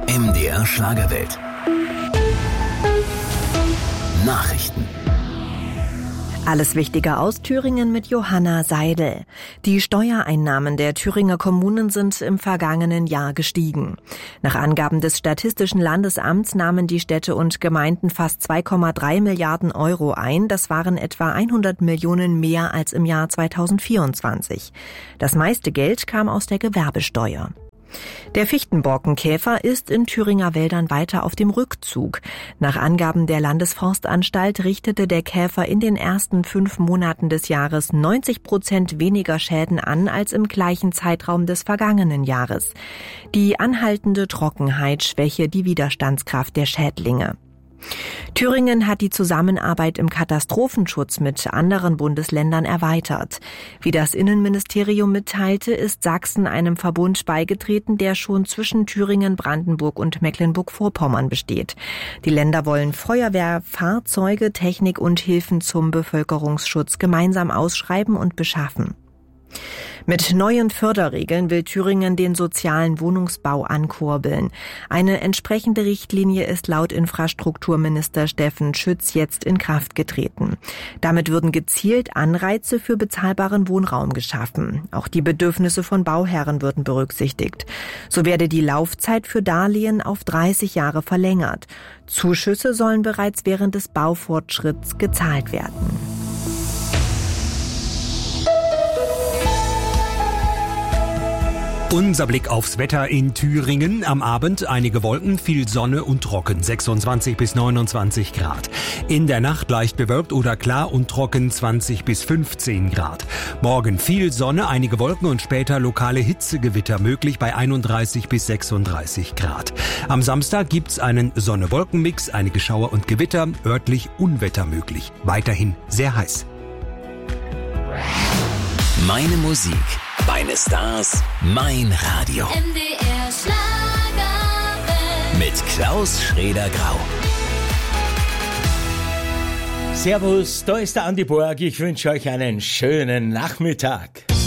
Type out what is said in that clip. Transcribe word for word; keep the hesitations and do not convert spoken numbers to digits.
M D R Schlagerwelt. Nachrichten. Alles Wichtige aus Thüringen mit Johanna Seidel. Die Steuereinnahmen der Thüringer Kommunen sind im vergangenen Jahr gestiegen. Nach Angaben des Statistischen Landesamts nahmen die Städte und Gemeinden fast zwei Komma drei Milliarden Euro ein. Das waren etwa hundert Millionen mehr als im Jahr zweitausendvierundzwanzig. Das meiste Geld kam aus der Gewerbesteuer. Der Fichtenborkenkäfer ist in Thüringer Wäldern weiter auf dem Rückzug. Nach Angaben der Landesforstanstalt richtete der Käfer in den ersten fünf Monaten des Jahres neunzig Prozent weniger Schäden an als im gleichen Zeitraum des vergangenen Jahres. Die anhaltende Trockenheit schwäche die Widerstandskraft der Schädlinge. Thüringen hat die Zusammenarbeit im Katastrophenschutz mit anderen Bundesländern erweitert. Wie das Innenministerium mitteilte, ist Sachsen einem Verbund beigetreten, der schon zwischen Thüringen, Brandenburg und Mecklenburg-Vorpommern besteht. Die Länder wollen Feuerwehr, Fahrzeuge, Technik und Hilfen zum Bevölkerungsschutz gemeinsam ausschreiben und beschaffen. Mit neuen Förderregeln will Thüringen den sozialen Wohnungsbau ankurbeln. Eine entsprechende Richtlinie ist laut Infrastrukturminister Steffen Schütz jetzt in Kraft getreten. Damit würden gezielt Anreize für bezahlbaren Wohnraum geschaffen. Auch die Bedürfnisse von Bauherren würden berücksichtigt. So werde die Laufzeit für Darlehen auf dreißig Jahre verlängert. Zuschüsse sollen bereits während des Baufortschritts gezahlt werden. Unser Blick aufs Wetter in Thüringen. Am Abend einige Wolken, viel Sonne und trocken, sechsundzwanzig bis neunundzwanzig Grad. In der Nacht leicht bewölkt oder klar und trocken, zwanzig bis fünfzehn Grad. Morgen viel Sonne, einige Wolken und später lokale Hitzegewitter möglich bei einunddreißig bis sechsunddreißig Grad. Am Samstag gibt's einen Sonne-Wolken-Mix, einige Schauer und Gewitter, örtlich Unwetter möglich. Weiterhin sehr heiß. Meine Musik, meine Stars, mein Radio. M D R Schlagerwelt. Mit Klaus Schrader-Grau. Servus, da ist der Andi Borg. Ich wünsche euch einen schönen Nachmittag.